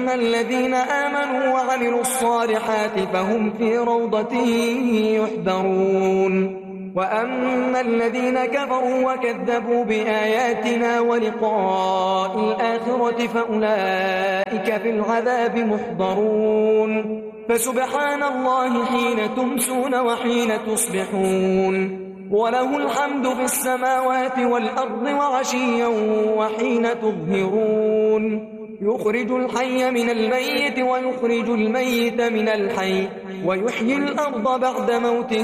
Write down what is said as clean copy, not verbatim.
وأما الذين آمنوا وعملوا الصالحات فهم في روضة يحبرون وأما الذين كفروا وكذبوا بآياتنا ولقاء الآخرة فأولئك في العذاب محضرون فسبحان الله حين تمسون وحين تصبحون وله الحمد في السماوات والأرض وعشيا وحين تظهرون يخرج الحي من الميت ويخرج الميت من الحي ويحيي الأرض بعد موتها